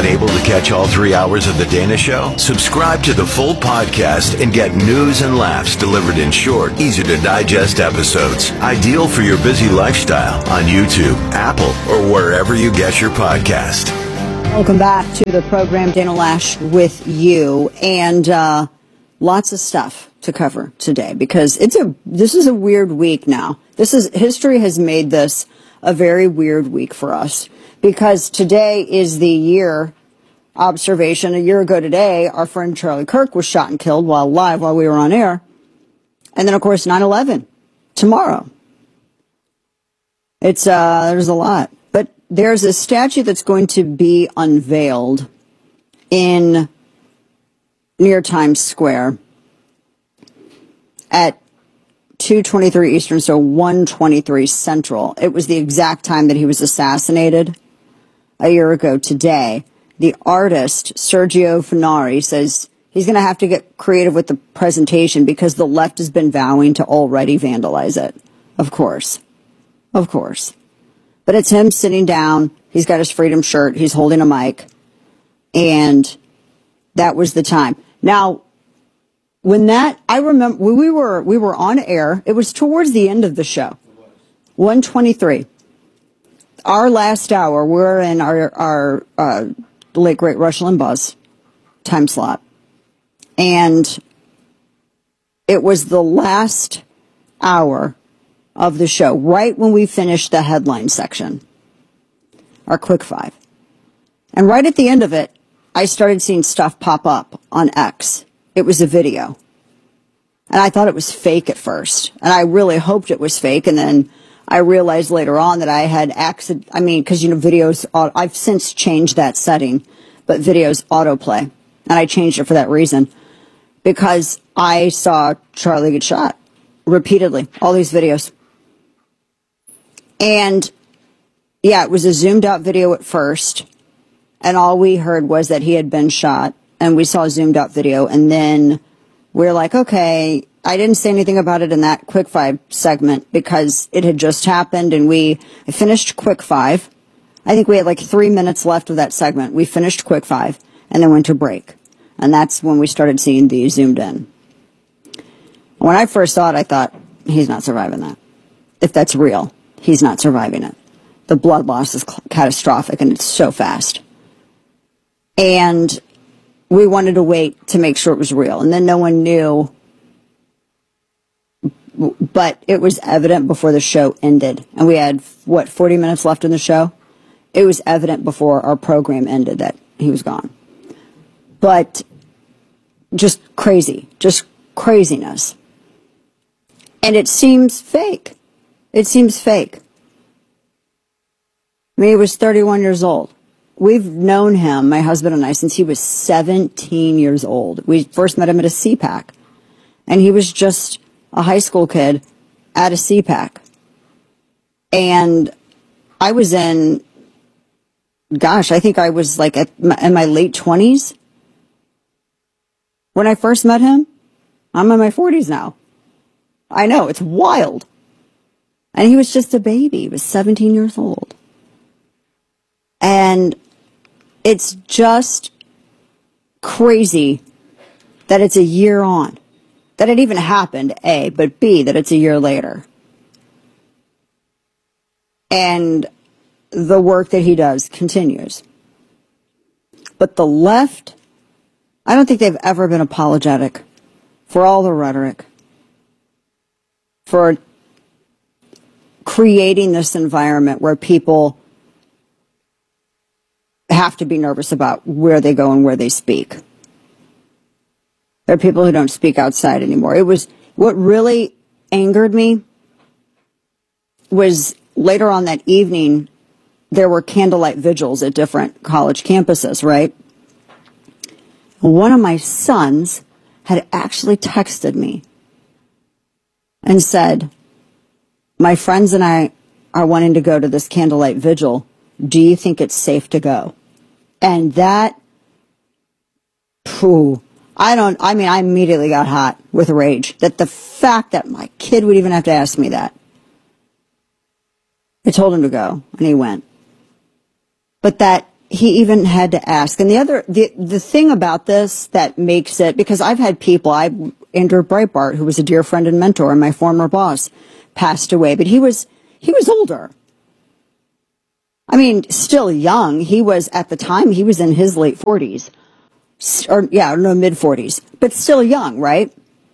Unable to catch all 3 hours of The Dana Show? Subscribe to the full podcast and get news and laughs delivered in short, easy-to-digest episodes. Ideal for your busy lifestyle on YouTube, Apple, or wherever you get your podcast. Welcome back to the program, Dana Loesch with you, and lots of stuff to cover today because this is a weird week now. History has made this a very weird week for us because today is the year observation. A year ago today, our friend Charlie Kirk was shot and killed while we were on air. And then, of course, 9/11 tomorrow. There's a lot. But there's a statue that's going to be unveiled near Times Square at 2:23 Eastern, so 1:23 Central. It was the exact time that he was assassinated a year ago today. The artist, Sergio Funari, says he's going to have to get creative with the presentation because the left has been vowing to already vandalize it. Of course. Of course. But it's him sitting down. He's got his freedom shirt. He's holding a mic. And that was the time. Now, I remember we were on air. It was towards the end of the show. 1:23. Our last hour, we're in our late great Rush Limbaugh's time slot. And it was the last hour of the show, right when we finished the headline section, our quick five. And right at the end of it, I started seeing stuff pop up on X. It was a video. And I thought it was fake at first. And I really hoped it was fake. And then I realized later on that I had because, videos, I've since changed that setting, but videos autoplay. And I changed it for that reason. Because I saw Charlie get shot repeatedly, all these videos. And yeah, it was a zoomed out video at first. And all we heard was that he had been shot. And we saw a zoomed out video. And then we're like, okay, I didn't say anything about it in that Quick Five segment because it had just happened. And I finished Quick Five. I think we had like 3 minutes left of that segment. We finished Quick Five and then went to break. And that's when we started seeing the zoomed in. When I first saw it, I thought, he's not surviving that. If that's real, he's not surviving it. The blood loss is catastrophic and it's so fast. And we wanted to wait to make sure it was real. And then no one knew. But it was evident before the show ended. And we had, 40 minutes left in the show? It was evident before our program ended that he was gone. But just crazy. Just craziness. And it seems fake. It seems fake. I mean, he was 31 years old. We've known him, my husband and I, since he was 17 years old. We first met him at a CPAC. And he was just a high school kid at a CPAC. And I was I think I was like in my late 20s. When I first met him, I'm in my 40s now. I know, it's wild. And he was just a baby. He was 17 years old. And it's just crazy that it's a year on. That it even happened, A, but B, that it's a year later. And the work that he does continues. But the left, I don't think they've ever been apologetic for all the rhetoric, for creating this environment where people have to be nervous about where they go and where they speak. There are people who don't speak outside anymore. What really angered me was later on that evening, there were candlelight vigils at different college campuses, right? One of my sons had actually texted me and said, my friends and I are wanting to go to this candlelight vigil. Do you think it's safe to go? And that, I immediately got hot with rage that the fact that my kid would even have to ask me that. I told him to go and he went. But that he even had to ask. And the thing about this that makes it, because I've had people, Andrew Breitbart, who was a dear friend and mentor and my former boss, passed away, but he was older. I mean, still young. He was, at the time, he was in his late 40s. Mid 40s, but still young, right?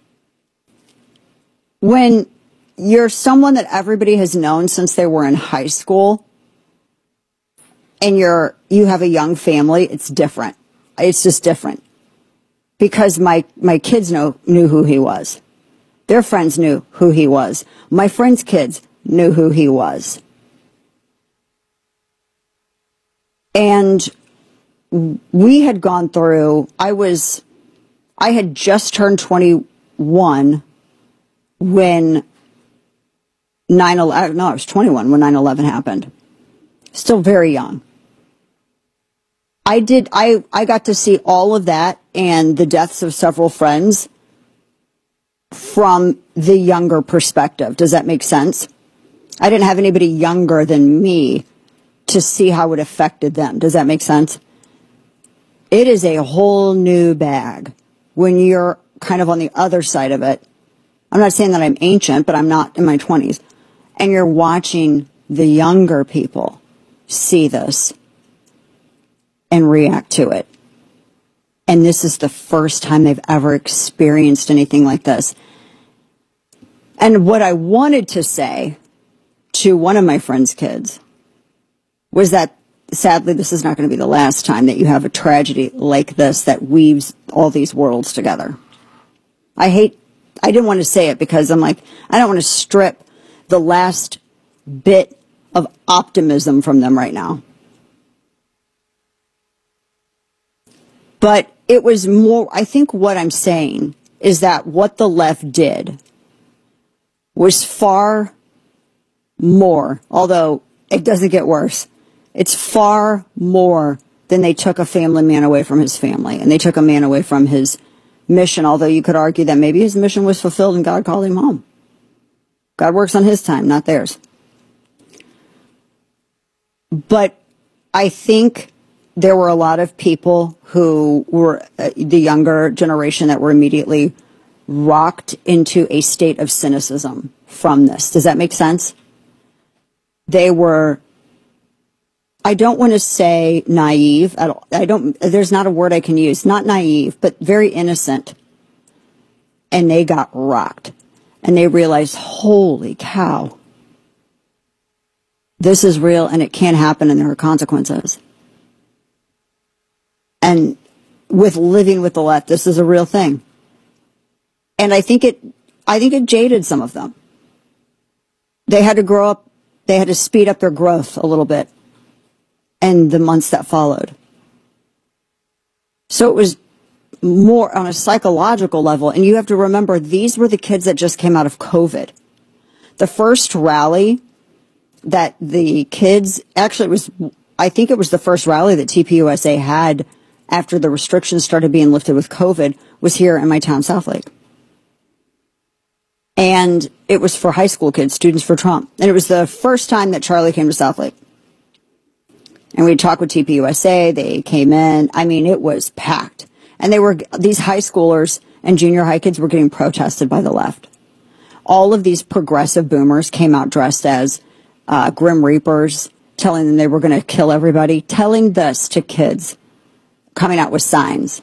When you're someone that everybody has known since they were in high school, and you have a young family, it's different. It's just different. Because my kids knew who he was. Their friends knew who he was. My friends' kids knew who he was. And we had gone through, I had just turned 21 when I was 21 when 9/11 happened. Still very young. I got to see all of that and the deaths of several friends from the younger perspective. Does that make sense? I didn't have anybody younger than me to see how it affected them. Does that make sense? It is a whole new bag when you're kind of on the other side of it. I'm not saying that I'm ancient, but I'm not in my 20s. And you're watching the younger people see this and react to it. And this is the first time they've ever experienced anything like this. And what I wanted to say to one of my friend's kids was that, sadly, this is not going to be the last time that you have a tragedy like this that weaves all these worlds together. I didn't want to say it because I'm like, I don't want to strip the last bit of optimism from them right now. But it was more, I think what I'm saying is that what the left did was far more, although it doesn't get worse, it's far more than they took a family man away from his family, and they took a man away from his mission, although you could argue that maybe his mission was fulfilled and God called him home. God works on his time, not theirs. But I think there were a lot of people who were the younger generation that were immediately rocked into a state of cynicism from this. Does that make sense? They were, I don't want to say naive at all. There's not a word I can use. Not naive, but very innocent. And they got rocked. And they realized, holy cow, this is real and it can happen and there are consequences. And with living with the left, this is a real thing. And I think it jaded some of them. They had to grow up, they had to speed up their growth a little bit in the months that followed. So it was more on a psychological level. And you have to remember, these were the kids that just came out of COVID. The first rally that the kids, actually I think it was the first rally that TPUSA had after the restrictions started being lifted with COVID, was here in my town, Southlake. And it was for high school kids, Students for Trump. And it was the first time that Charlie came to Southlake. And we talked with TPUSA, they came in. I mean, it was packed. And these high schoolers and junior high kids were getting protested by the left. All of these progressive boomers came out dressed as Grim Reapers, telling them they were going to kill everybody, telling this to kids, coming out with signs.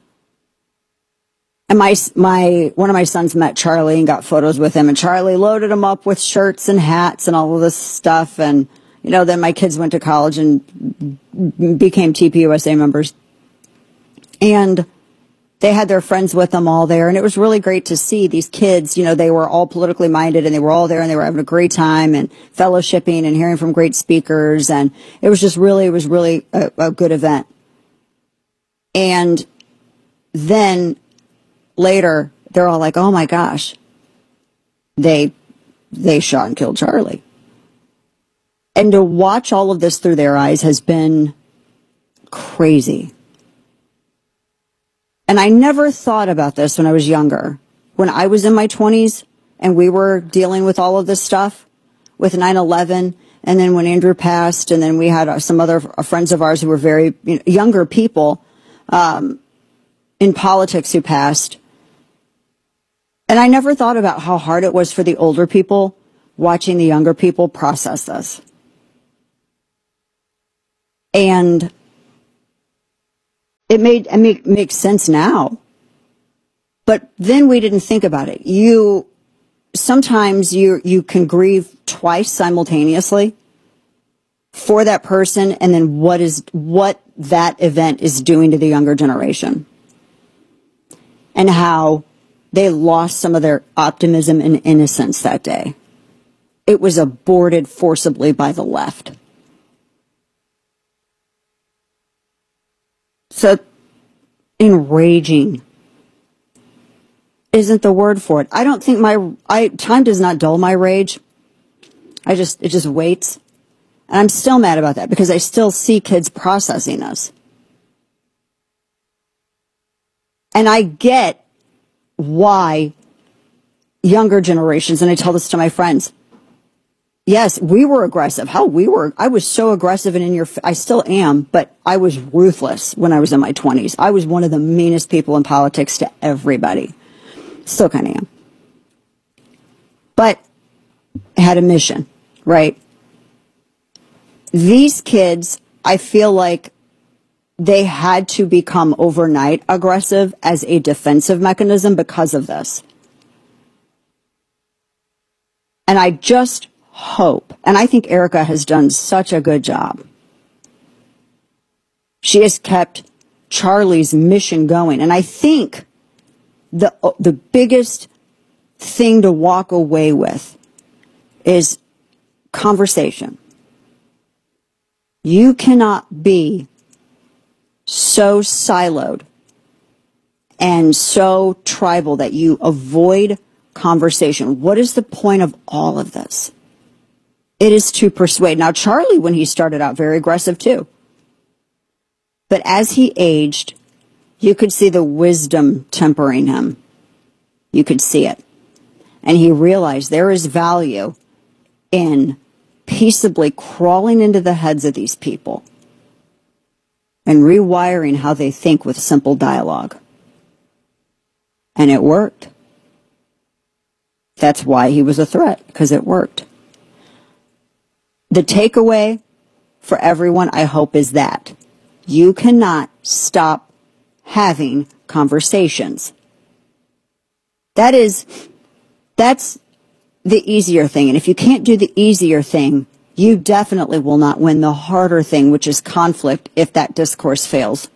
And one of my sons met Charlie and got photos with him, and Charlie loaded him up with shirts and hats and all of this stuff. And, then my kids went to college and became TPUSA members. And they had their friends with them all there. And it was really great to see these kids, they were all politically minded and they were all there and they were having a great time and fellowshipping and hearing from great speakers. And it was really a good event. And then later, they're all like, oh my gosh, they shot and killed Charlie. And to watch all of this through their eyes has been crazy. And I never thought about this when I was younger. When I was in my 20s and we were dealing with all of this stuff with 9/11 And then when Andrew passed, and then we had some other friends of ours who were very younger people in politics who passed. And I never thought about how hard it was for the older people watching the younger people process this. And it makes sense now. But then we didn't think about it. Sometimes you can grieve twice simultaneously for that person, and then what that event is doing to the younger generation. And how they lost some of their optimism and innocence that day. It was aborted forcibly by the left. So, enraging isn't the word for it. I don't think time does not dull my rage. It just waits. And I'm still mad about that because I still see kids processing this. And I get why younger generations, and I tell this to my friends, yes, we were aggressive. I was so aggressive and I still am, but I was ruthless when I was in my 20s. I was one of the meanest people in politics to everybody. Still kind of am. But I had a mission, right? These kids, I feel like they had to become overnight aggressive as a defensive mechanism because of this. And I just hope, and I think Erica has done such a good job. She has kept Charlie's mission going. And I think the biggest thing to walk away with is conversation. You cannot be so siloed and so tribal that you avoid conversation. What is the point of all of this? It is to persuade. Now, Charlie, when he started out, very aggressive too. But as he aged, you could see the wisdom tempering him. You could see it. And he realized there is value in peaceably crawling into the heads of these people and rewiring how they think with simple dialogue. And it worked. That's why he was a threat, because it worked. The takeaway for everyone, I hope, is that you cannot stop having conversations. That's the easier thing. And if you can't do the easier thing, you definitely will not win the harder thing, which is conflict, if that discourse fails.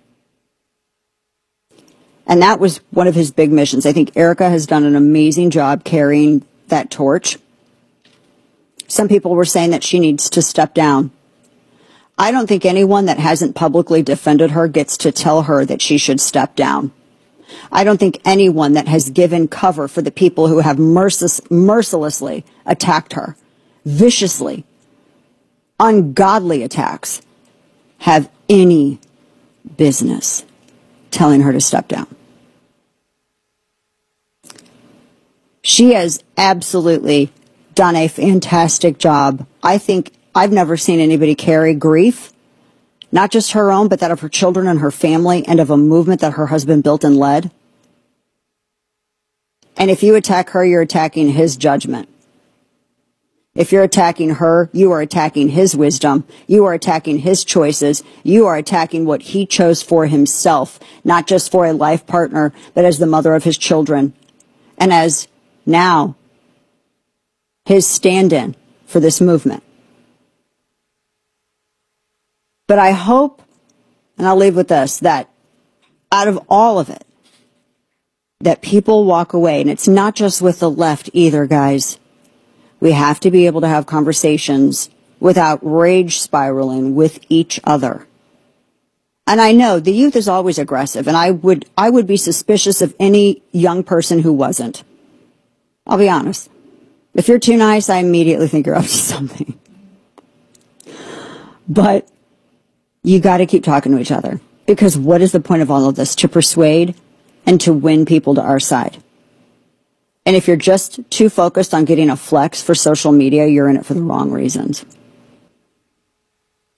And that was one of his big missions. I think Erica has done an amazing job carrying that torch. Some people were saying that she needs to step down. I don't think anyone that hasn't publicly defended her gets to tell her that she should step down. I don't think anyone that has given cover for the people who have mercilessly attacked her, viciously, ungodly attacks, have any business telling her to step down. She has absolutely done a fantastic job. I think I've never seen anybody carry grief, not just her own, but that of her children and her family, and of a movement that her husband built and led. And if you attack her, you're attacking his judgment. If you're attacking her, you are attacking his wisdom. You are attacking his choices. You are attacking what he chose for himself, not just for a life partner, but as the mother of his children. And as now his stand-in for this movement. But I hope, and I'll leave with this, that out of all of it, that people walk away, and it's not just with the left either, guys. We have to be able to have conversations without rage spiraling with each other. And I know the youth is always aggressive, and I would be suspicious of any young person who wasn't. I'll be honest. If you're too nice, I immediately think you're up to something. But you got to keep talking to each other, because what is the point of all of this? To persuade and to win people to our side. And if you're just too focused on getting a flex for social media, you're in it for the wrong reasons.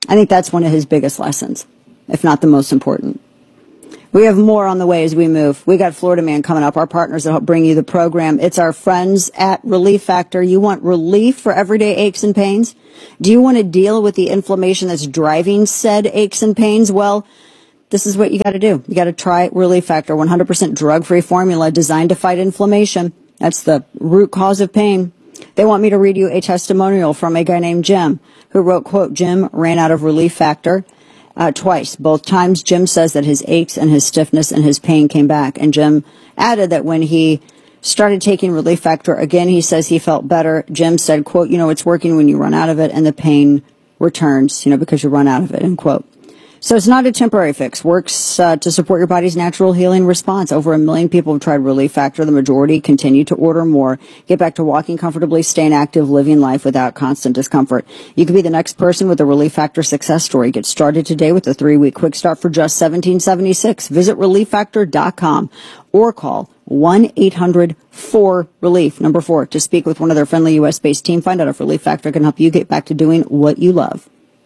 I think that's one of his biggest lessons, if not the most important. We have more on the way as we move. We got Florida Man coming up, our partners that help bring you the program. It's our friends at Relief Factor. You want relief for everyday aches and pains? Do you want to deal with the inflammation that's driving said aches and pains? Well, this is what you got to do. You got to try Relief Factor, 100% drug-free formula designed to fight inflammation. That's the root cause of pain. They want me to read you a testimonial from a guy named Jim who wrote, quote, Jim ran out of Relief Factor twice. Both times, Jim says that his aches and his stiffness and his pain came back. And Jim added that when he started taking Relief Factor again, he says he felt better. Jim said, quote, it's working when you run out of it and the pain returns, because you run out of it, end quote. So it's not a temporary fix. Works to support your body's natural healing response. Over 1 million people have tried Relief Factor. The majority continue to order more. Get back to walking comfortably, staying active, living life without constant discomfort. You could be the next person with a Relief Factor success story. Get started today with a 3-week quick start for just $17.76. Visit ReliefFactor.com or call 1-800-4-RELIEF, number 4, to speak with one of their friendly U.S.-based team. Find out if Relief Factor can help you get back to doing what you love.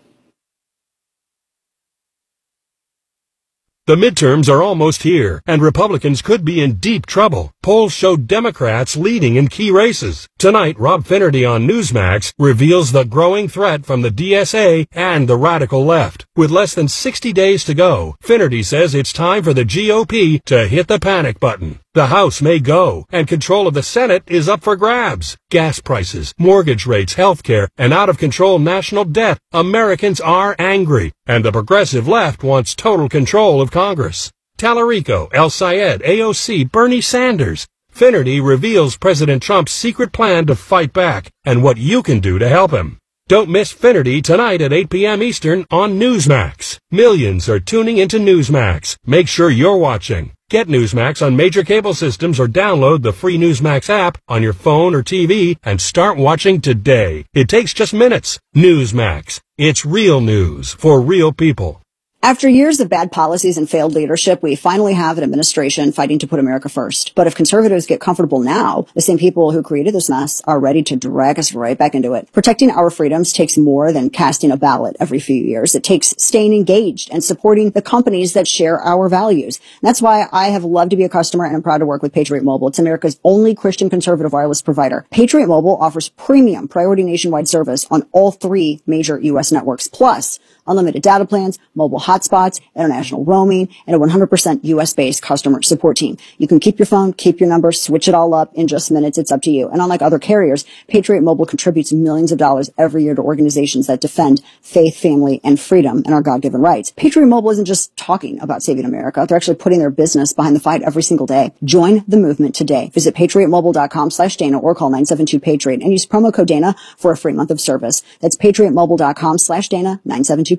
The midterms are almost here, and Republicans could be in deep trouble. Polls show Democrats leading in key races. Tonight, Rob Finnerty on Newsmax reveals the growing threat from the DSA and the radical left. With less than 60 days to go, Finnerty says it's time for the GOP to hit the panic button. The House may go, and control of the Senate is up for grabs. Gas prices, mortgage rates, healthcare, and out-of-control national debt. Americans are angry, and the progressive left wants total control of Congress. Tallarico, El Sayed, AOC, Bernie Sanders. Finnerty reveals President Trump's secret plan to fight back, and what you can do to help him. Don't miss Finnerty tonight at 8 p.m. Eastern on Newsmax. Millions are tuning into Newsmax. Make sure you're watching. Get Newsmax on major cable systems or download the free Newsmax app on your phone or TV and start watching today. It takes just minutes. Newsmax. It's real news for real people. After years of bad policies and failed leadership, we finally have an administration fighting to put America first. But if conservatives get comfortable now, the same people who created this mess are ready to drag us right back into it. Protecting our freedoms takes more than casting a ballot every few years. It takes staying engaged and supporting the companies that share our values. And that's why I have loved to be a customer and I'm proud to work with Patriot Mobile. It's America's only Christian conservative wireless provider. Patriot Mobile offers premium priority nationwide service on all 3 major U.S. networks, plus unlimited data plans, mobile hotspots, international roaming, and a 100% U.S.-based customer support team. You can keep your phone, keep your number, switch it all up in just minutes. It's up to you. And unlike other carriers, Patriot Mobile contributes millions of dollars every year to organizations that defend faith, family, and freedom and our God-given rights. Patriot Mobile isn't just talking about saving America. They're actually putting their business behind the fight every single day. Join the movement today. Visit patriotmobile.com/Dana or call 972-PATRIOT and use promo code Dana for a free month of service. That's patriotmobile.com/Dana, 972-PATRIOT.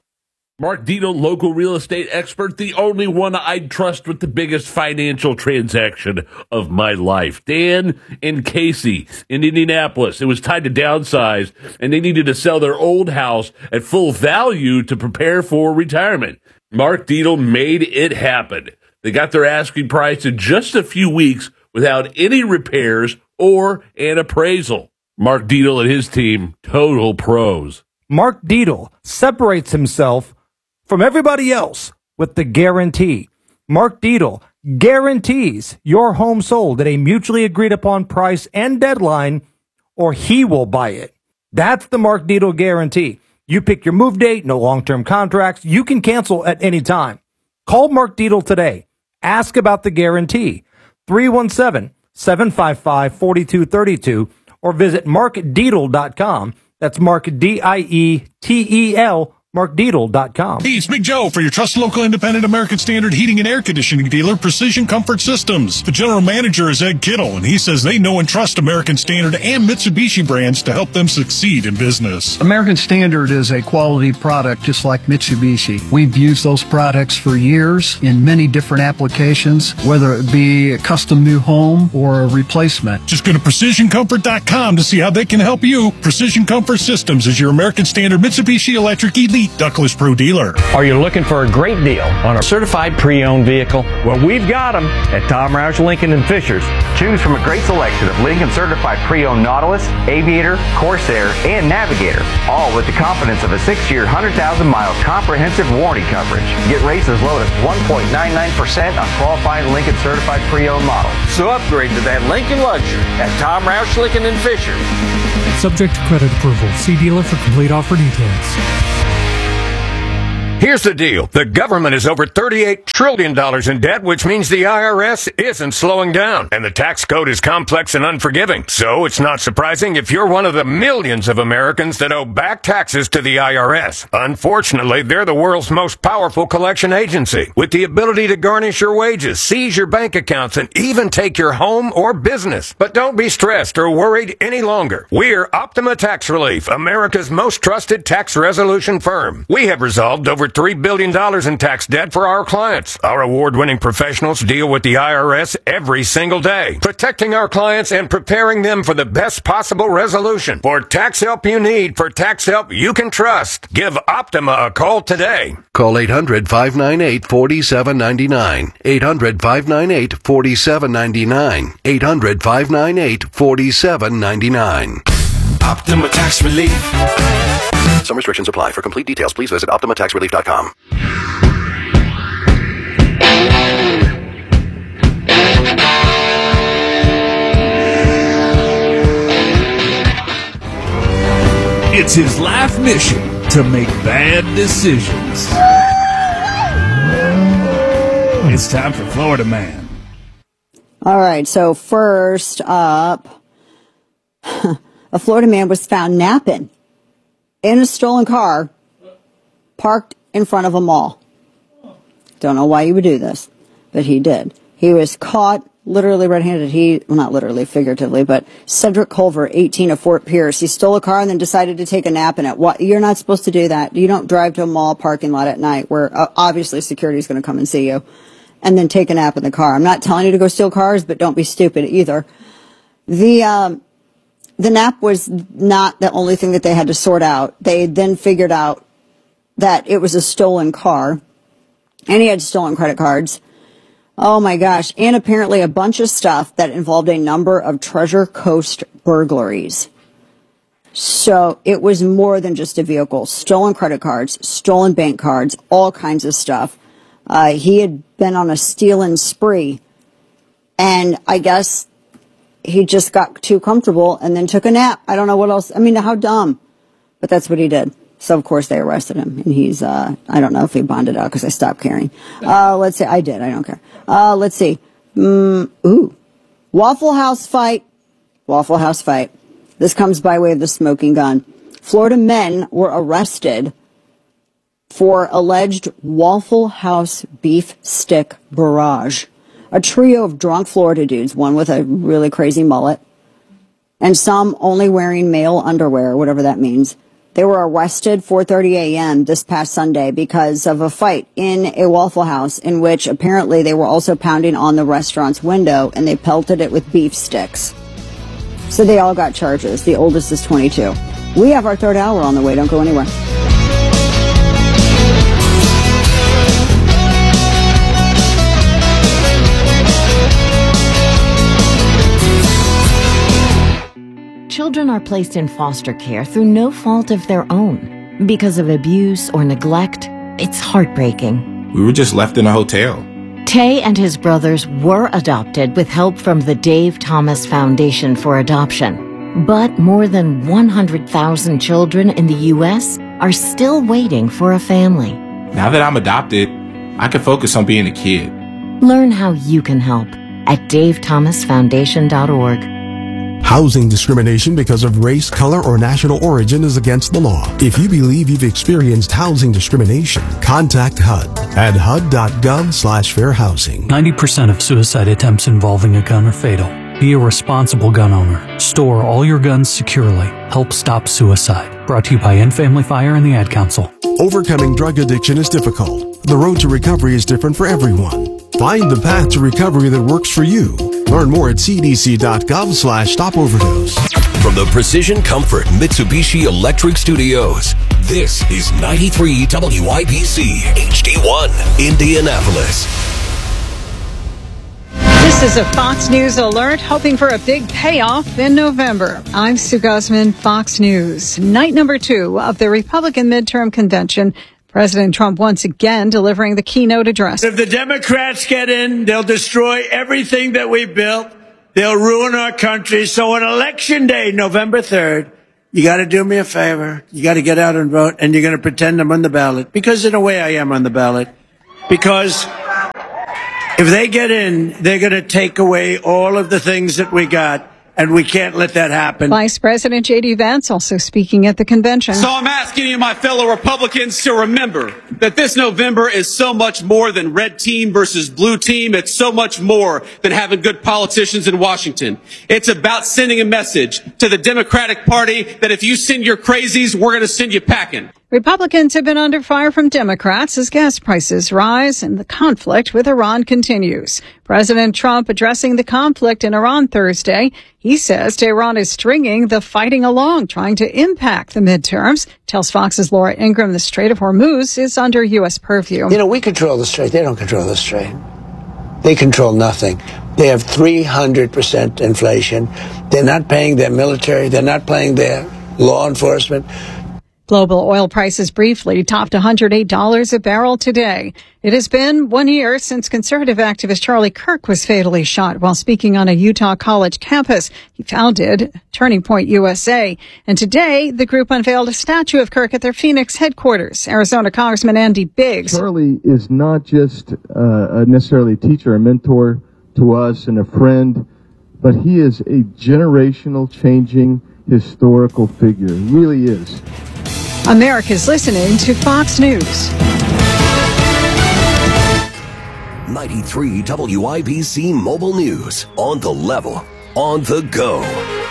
Mark Dino, local real estate expert, the only one I'd trust with the biggest financial transaction of my life. Dan and Casey in Indianapolis. It was time to downsize, and they needed to sell their old house at full value to prepare for retirement. Mark Dino made it happen. They got their asking price in just a few weeks without any repairs or an appraisal. Mark Dino and his team, total pros. Mark Dietel separates himself from everybody else with the guarantee. Mark Dietel guarantees your home sold at a mutually agreed upon price and deadline, or he will buy it. That's the Mark Dietel guarantee. You pick your move date, no long-term contracts. You can cancel at any time. Call Mark Dietel today. Ask about the guarantee. 317-755-4232 or visit markdietel.com. That's Mark, D-I-E-T-E-L, markdietel.com. Hey, it's Big Joe for your trusted local independent American Standard heating and air conditioning dealer, Precision Comfort Systems. The general manager is Ed Kittle, and he says they know and trust American Standard and Mitsubishi brands to help them succeed in business. American Standard is a quality product just like Mitsubishi. We've used those products for years in many different applications, whether it be a custom new home or a replacement. Just go to PrecisionComfort.com to see how they can help you. Precision Comfort Systems is your American Standard Mitsubishi Electric Elite complete Douglas Pro dealer. Are you looking for a great deal on a certified pre-owned vehicle? Well, we've got them at Tom Roush Lincoln and Fishers. Choose from a great selection of Lincoln certified pre-owned Nautilus, Aviator, Corsair, and Navigator, all with the confidence of a 6-year, 100,000-mile comprehensive warranty coverage. Get rates as low as 1.99% on qualifying Lincoln certified pre-owned models. So upgrade to that Lincoln luxury at Tom Roush Lincoln and Fishers. Subject to credit approval. See dealer for complete offer details. Here's the deal. The government is over $38 trillion in debt, which means the IRS isn't slowing down. And the tax code is complex and unforgiving. So it's not surprising if you're one of the millions of Americans that owe back taxes to the IRS. Unfortunately, they're the world's most powerful collection agency, with the ability to garnish your wages, seize your bank accounts, and even take your home or business. But don't be stressed or worried any longer. We're Optima Tax Relief, America's most trusted tax resolution firm. We have resolved over $3 billion in tax debt for our clients. Our award-winning professionals deal with the IRS every single day, protecting our clients and preparing them for the best possible resolution. For tax help you need, for tax help you can trust, give Optima a call today. Call 800-598-4799. 800-598-4799. 800-598-4799. Optima Tax Relief. Some restrictions apply. For complete details, please visit OptimaTaxRelief.com. It's his life mission to make bad decisions. It's time for Florida Man. All right, so first up, a Florida man was found napping in a stolen car parked in front of a mall. Don't know why you would do this, but he did. He was caught literally red-handed. Well, not literally, figuratively, but Cedric Culver, 18 of Fort Pierce. He stole a car and then decided to take a nap in it. What? You're not supposed to do that. You don't drive to a mall parking lot at night where obviously security is going to come and see you and then take a nap in the car. I'm not telling you to go steal cars, but don't be stupid either. The nap was not the only thing that they had to sort out. They then figured out that it was a stolen car, and he had stolen credit cards. Oh my gosh. And apparently a bunch of stuff that involved a number of Treasure Coast burglaries. So it was more than just a vehicle. Stolen credit cards, stolen bank cards, all kinds of stuff. He had been on a stealing spree, and I guess he just got too comfortable and then took a nap. I don't know what else. I mean, how dumb. But that's what he did. So, of course, they arrested him. And he's, I don't know if he bonded out because I stopped caring. Let's see. I did. I don't care. Let's see. Waffle House fight. Waffle House fight. This comes by way of the smoking gun. Florida men were arrested for alleged Waffle House beef stick barrage. A trio of drunk Florida dudes, one with a really crazy mullet, and some only wearing male underwear, whatever that means. They were arrested 4:30 a.m. this past Sunday because of a fight in a Waffle House in which apparently they were also pounding on the restaurant's window and they pelted it with beef sticks. So they all got charges. The oldest is 22. We have our third hour on the way. Don't go anywhere. Children are placed in foster care through no fault of their own. Because of abuse or neglect, it's heartbreaking. We were just left in a hotel. Tay and his brothers were adopted with help from the Dave Thomas Foundation for Adoption. But more than 100,000 children in the U.S. are still waiting for a family. Now that I'm adopted, I can focus on being a kid. Learn how you can help at davethomasfoundation.org. Housing discrimination because of race, color, or national origin is against the law. If you believe you've experienced housing discrimination, contact HUD at hud.gov/fair housing. 90% of suicide attempts involving a gun are fatal. Be a responsible gun owner. Store all your guns securely. Help stop suicide. Brought to you by End Family Fire and the Ad Council. Overcoming drug addiction is difficult. The road to recovery is different for everyone. Find the path to recovery that works for you. Learn more at cdc.gov/stop overdose. From the Precision Comfort Mitsubishi Electric Studios, this is 93 WIBC HD1, Indianapolis. This is a Fox News alert, hoping for a big payoff in November. I'm Sue Guzman, Fox News. Night number 2 of the Republican midterm convention. President Trump once again delivering the keynote address. If the Democrats get in, they'll destroy everything that we built. They'll ruin our country. So on Election Day, November 3rd, you got to do me a favor. You got to get out and vote, and you're going to pretend I'm on the ballot. Because in a way, I am on the ballot. Because if they get in, they're going to take away all of the things that we got, and we can't let that happen. Vice President J.D. Vance also speaking at the convention. So I'm asking you, my fellow Republicans, to remember that this November is so much more than red team versus blue team. It's so much more than having good politicians in Washington. It's about sending a message to the Democratic Party that if you send your crazies, we're going to send you packing. Republicans have been under fire from Democrats as gas prices rise and the conflict with Iran continues. President Trump addressing the conflict in Iran Thursday. He says Tehran is stringing the fighting along, trying to impact the midterms. Tells Fox's Laura Ingraham the Strait of Hormuz is under U.S. purview. You know, we control the Strait. They don't control the Strait. They control nothing. They have 300% inflation. They're not paying their military. They're not paying their law enforcement. Global oil prices briefly topped $108 a barrel today. It has been 1 year since conservative activist Charlie Kirk was fatally shot while speaking on a Utah college campus. He founded Turning Point USA. And today, the group unveiled a statue of Kirk at their Phoenix headquarters. Arizona Congressman Andy Biggs. Charlie is not just necessarily a teacher, a mentor to us and a friend, but he is a generational changing historical figure. He really is. America's listening to Fox News. 93 WIBC Mobile News. On the level, on the go.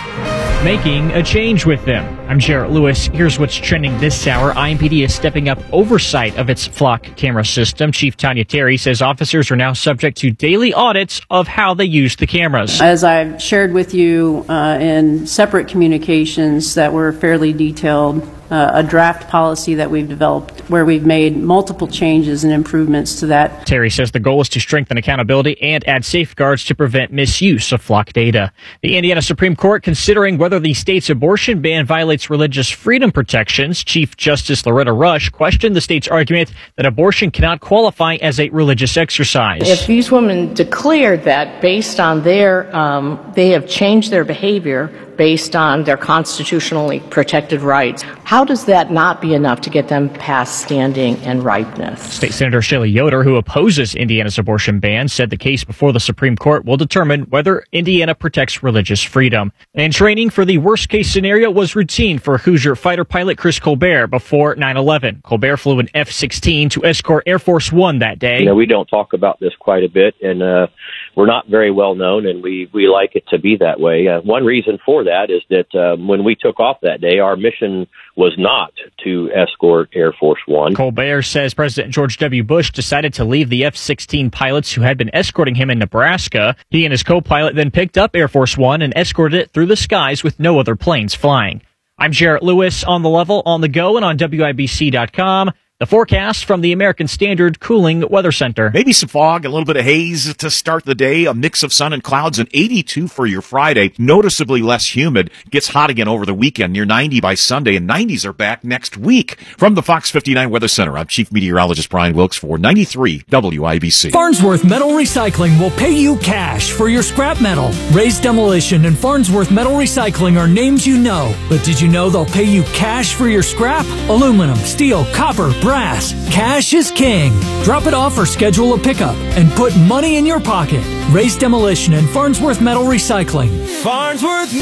Making a change with them. I'm Jarrett Lewis. Here's what's trending this hour. IMPD is stepping up oversight of its flock camera system. Chief Tanya Terry says officers are now subject to daily audits of how they use the cameras. As I've shared with you in separate communications that were fairly detailed, a draft policy that we've developed where we've made multiple changes and improvements to that. Terry says the goal is to strengthen accountability and add safeguards to prevent misuse of flock data. The Indiana Supreme Court considering whether the state's abortion ban violates religious freedom protections. Chief Justice Loretta Rush questioned the state's argument that abortion cannot qualify as a religious exercise. If these women declared that based on their, they have changed their behavior based on their constitutionally protected rights, how does that not be enough to get them past standing and ripeness? State Senator Shelley Yoder, who opposes Indiana's abortion ban, said the case before the Supreme Court will determine whether Indiana protects religious freedom. And training for the worst-case scenario was routine for Hoosier fighter pilot Chris Colbert before 9/11. Colbert flew an F-16 to escort Air Force One that day. You know, we don't talk about this quite a bit, and we're not very well known, and we like it to be that way. One reason for that is that when we took off that day, our mission was not to escort Air Force One. Colbert says President George W. Bush decided to leave the F-16 pilots who had been escorting him in Nebraska. He and his co-pilot then picked up Air Force One and escorted it through the skies with no other planes flying. I'm Jarrett Lewis, on the level, on the go, and on WIBC.com. The forecast from the American Standard Cooling Weather Center. Maybe some fog, a little bit of haze to start the day, a mix of sun and clouds, and 82 for your Friday. Noticeably less humid. Gets hot again over the weekend, near 90 by Sunday, and 90s are back next week. From the Fox 59 Weather Center, I'm Chief Meteorologist Brian Wilkes for 93 WIBC. Farnsworth Metal Recycling will pay you cash for your scrap metal. Raised Demolition and Farnsworth Metal Recycling are names you know. But did you know they'll pay you cash for your scrap? Aluminum, steel, copper, brass. Cash is king. Drop it off or schedule a pickup and put money in your pocket. Raised Demolition and Farnsworth Metal Recycling. Farnsworth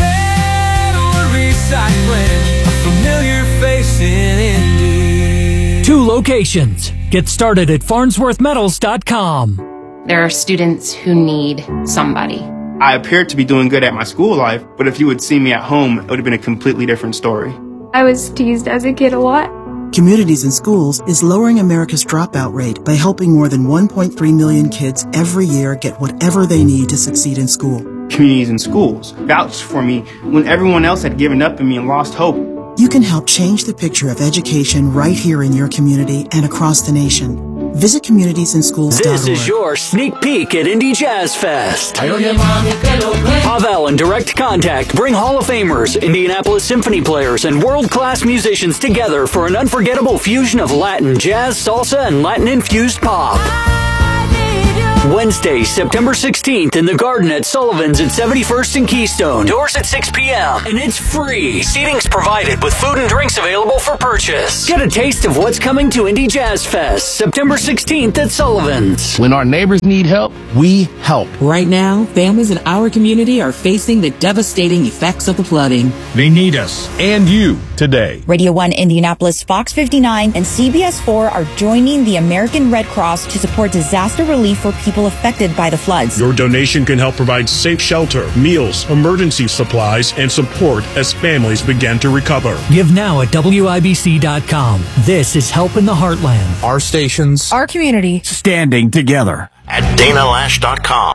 Metal Recycling, a familiar face in Indy. 2 locations. Get started at farnsworthmetals.com. There are students who need somebody. I appeared to be doing good at my school life, but if you would see me at home, it would have been a completely different story. I was teased as a kid a lot. Communities in Schools is lowering America's dropout rate by helping more than 1.3 million kids every year get whatever they need to succeed in school. Communities in Schools vouched for me when everyone else had given up on me and lost hope. You can help change the picture of education right here in your community and across the nation. Visit communitiesinschools.org. This is your sneak peek at Indie Jazz Fest. Pavel and Direct Contact bring Hall of Famers, Indianapolis Symphony players, and world-class musicians together for an unforgettable fusion of Latin, jazz, salsa, and Latin-infused pop. Wednesday, September 16th in the Garden at Sullivan's at 71st and Keystone. Doors at 6 p.m. and it's free. Seating's provided with food and drinks available for purchase. Get a taste of what's coming to Indie Jazz Fest, September 16th at Sullivan's. When our neighbors need help, we help. Right now, families in our community are facing the devastating effects of the flooding. They need us and you today. Radio 1 Indianapolis, Fox 59, and CBS 4 are joining the American Red Cross to support disaster relief for people affected by the floods. Your donation can help provide safe shelter, meals, emergency supplies, and support as families begin to recover. Give now at WIBC.com. This is Help in the Heartland. Our stations, our community, standing together. At DanaLash.com.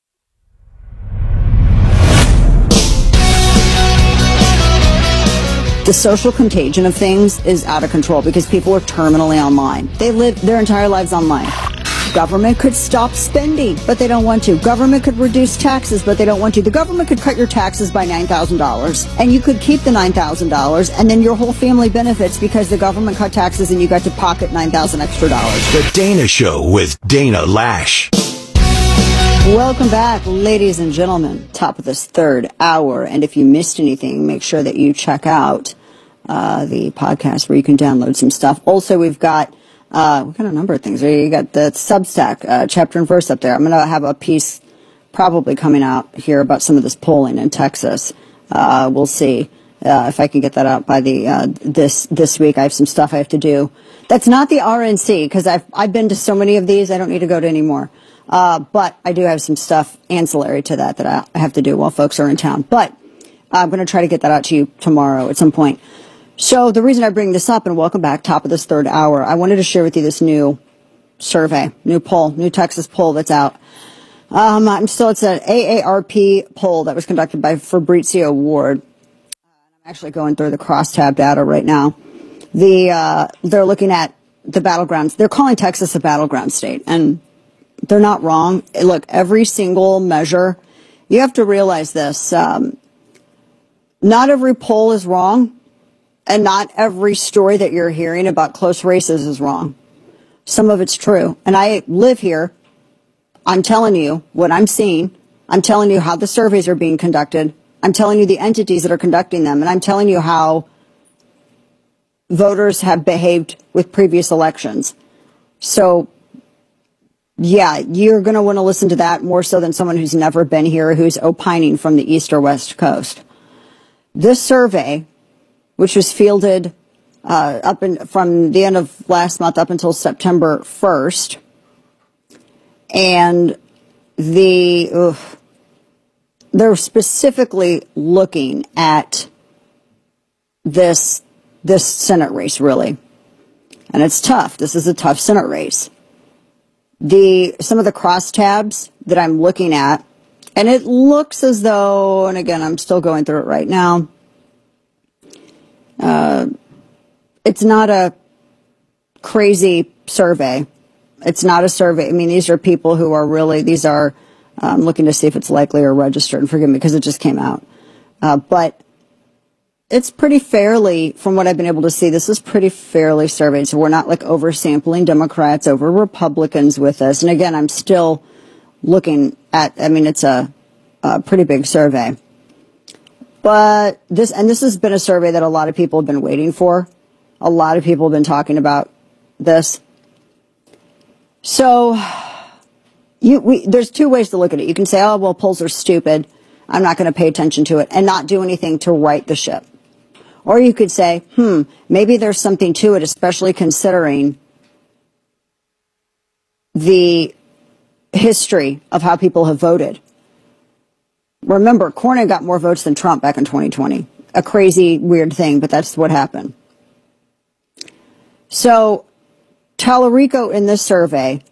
The social contagion of things is out of control because people are terminally online. They live their entire lives online. Government could stop spending, but they don't want to. Government could reduce taxes, but they don't want to. The government could cut your taxes by $9,000, and you could keep the $9,000, and then your whole family benefits because the government cut taxes and you got to pocket $9,000 extra dollars. The Dana Show with Dana Lash. Welcome back, ladies and gentlemen. Top of this third hour, and if you missed anything, make sure that you check out the podcast where you can download some stuff. Also, we've got a number of things. You got the Substack chapter and verse up there. I'm going to have a piece probably coming out here about some of this polling in Texas. We'll see if I can get that out by the this week. I have some stuff I have to do. That's not the RNC because I've been to so many of these. I don't need to go to any more. But I do have some stuff ancillary to that I have to do while folks are in town. But I'm going to try to get that out to you tomorrow at some point. So the reason I bring this up, and welcome back, top of this third hour, I wanted to share with you this new survey, new poll, new Texas poll that's out. It's an AARP poll that was conducted by Fabrizio Ward. I'm actually going through the crosstab data right now. They're looking at the battlegrounds. They're calling Texas a battleground state, and they're not wrong. Look, every single measure, you have to realize this. Not every poll is wrong. And not every story that you're hearing about close races is wrong. Some of it's true. And I live here. I'm telling you what I'm seeing. I'm telling you how the surveys are being conducted. I'm telling you the entities that are conducting them. And I'm telling you how voters have behaved with previous elections. So, yeah, you're going to want to listen to that more so than someone who's never been here, who's opining from the East or West Coast. This survey, which was fielded from the end of last month up until September 1st. And they're specifically looking at this Senate race, really. And it's tough. This is a tough Senate race. Some of the crosstabs that I'm looking at, and it looks as though, and again, I'm still going through it right now, it's not a crazy survey. It's not a survey. I mean, these are people who are really, I'm looking to see if it's likely or registered, and forgive me because it just came out. But it's pretty fairly, from what I've been able to see, this is pretty fairly surveyed. So we're not like oversampling Democrats over Republicans with this. And again, I'm still looking at, it's a pretty big survey. But this has been a survey that a lot of people have been waiting for. A lot of people have been talking about this. So there's two ways to look at it. You can say, oh, well, polls are stupid. I'm not going to pay attention to it and not do anything to right the ship. Or you could say, maybe there's something to it, especially considering the history of how people have voted. Remember, Cornyn got more votes than Trump back in 2020. A crazy, weird thing, but that's what happened. So Tallarico in this survey,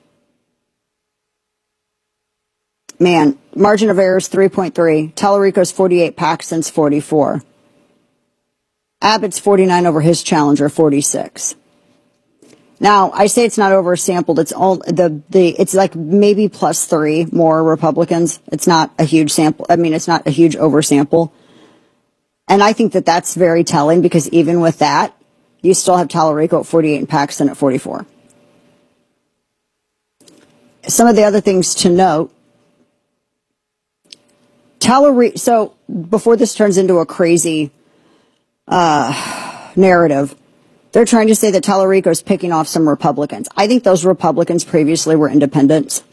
man, margin of error is 3.3. Tallarico's 48, Paxton's 44. Abbott's 49 over his challenger, 46. Now, I say it's not oversampled. It's all it's like maybe plus 3 more Republicans. It's not a huge sample. I mean, it's not a huge oversample. And I think that that's very telling because even with that, you still have Tallarico at 48 and Paxton at 44. Some of the other things to note. So before this turns into a crazy narrative, they're trying to say that Tallarico is picking off some Republicans. I think those Republicans previously were independents.